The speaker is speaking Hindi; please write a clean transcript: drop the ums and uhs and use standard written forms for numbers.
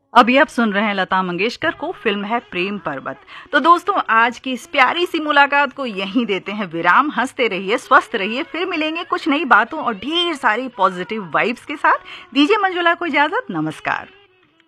अभी आप सुन रहे हैं लता मंगेशकर को, फिल्म है प्रेम पर्वत। तो दोस्तों, आज की इस प्यारी सी मुलाकात को यहीं देते हैं विराम। हंसते रहिए, स्वस्थ रहिए, फिर मिलेंगे कुछ नई बातों और ढेर सारी पॉजिटिव वाइब्स के साथ। दीजिए मंजुला को इजाजत, नमस्कार।